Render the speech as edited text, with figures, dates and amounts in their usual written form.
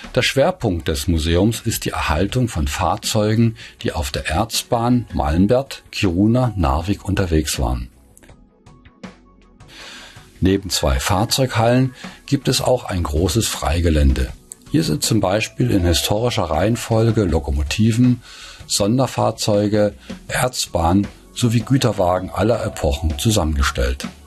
Der Schwerpunkt des Museums ist die Erhaltung von Fahrzeugen, die auf der Erzbahn Malmberth-Kiruna-Narvik unterwegs waren. Neben 2 Fahrzeughallen gibt es auch ein großes Freigelände. Hier sind zum Beispiel in historischer Reihenfolge Lokomotiven, Sonderfahrzeuge, Erzbahn sowie Güterwagen aller Epochen zusammengestellt.